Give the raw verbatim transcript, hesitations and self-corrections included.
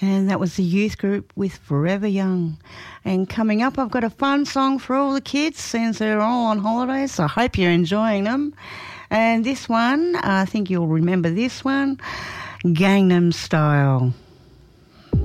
And that was the youth group with Forever Young. And coming up, I've got a fun song for all the kids since they're all on holidays, so I hope you're enjoying them. And this one, I think you'll remember this one, Gangnam Style.